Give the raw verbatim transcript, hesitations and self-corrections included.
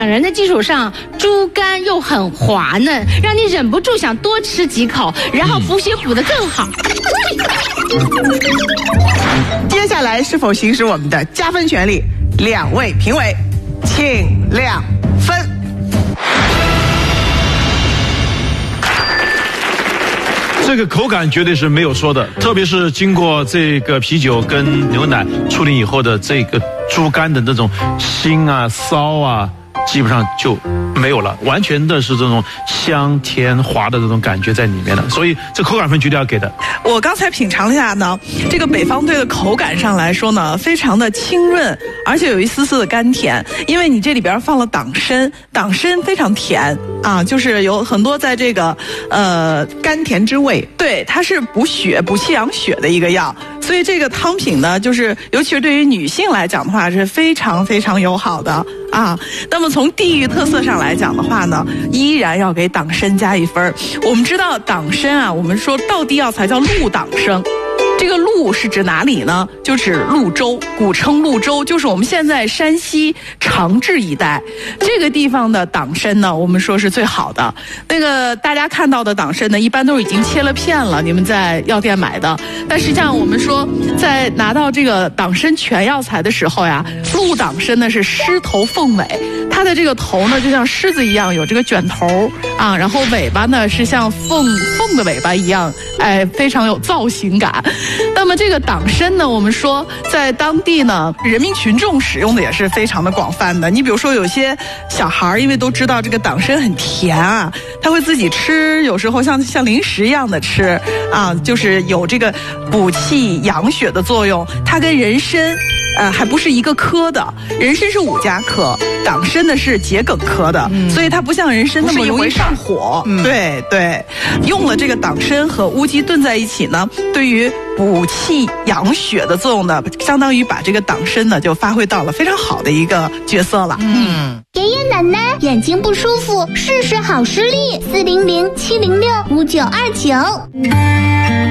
人的基础上，猪肝又很滑嫩，让你忍不住想多吃几口，然后补血补得更好。 接下来是否行使我们的加分权利？两位评委，请亮分。 这个口感绝对是没有说的，特别是经过这个啤酒跟牛奶处理以后的这个猪肝的那种腥啊、骚啊，基本上就没有了，完全的是这种香甜滑的这种感觉在里面的，所以这口感分绝对要给的。 我刚才品尝了一下呢，这个北方队的口感上来说呢，非常的清润，而且有一丝丝的甘甜，因为你这里边放了党参，党参非常甜啊，就是有很多在这个呃甘甜之味， 对，它是补血、补气养血的一个药，所以这个汤品呢，就是尤其是对于女性来讲的话，是非常非常友好的啊。那么从地域特色上来讲的话呢，依然要给党参加一分。我们知道党参啊，我们说道地药材叫鹿党参。这个鹿是指哪里呢？就指潞州，古称潞州，就是我们现在山西长治一带这个地方的党参呢，我们说是最好的。那个大家看到的党参呢，一般都是已经切了片了，你们在药店买的。但实际上我们说，在拿到这个党参全药材的时候呀，鹿党参呢是狮头凤尾，它的这个头呢就像狮子一样有这个卷头啊，然后尾巴呢是像凤凤的尾巴一样，哎，非常有造型感。那么这个党参呢，我们说在当地呢，人民群众使用的也是非常的广泛的。你比如说有些小孩因为都知道这个党参很甜啊，他会自己吃，有时候像像零食一样的吃啊，就是有这个补气养血的作用。它跟人参呃，还不是一个科的，人参是五加科，党参呢是桔梗科的，嗯、所以它不像人参那么容易上火。嗯、对对，用了这个党参和乌鸡炖在一起呢，对于补气养血的作用呢，相当于把这个党参呢就发挥到了非常好的一个角色了。 嗯，爷爷奶奶眼睛不舒服，试试好视力，四零零七零六五九二九。